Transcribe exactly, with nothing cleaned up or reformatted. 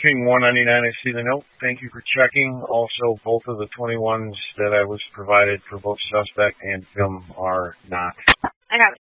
King one ninety-nine, I see the note. Thank you for checking. Also, both of the twenty-ones that I was provided for both suspect and film are not. I got it.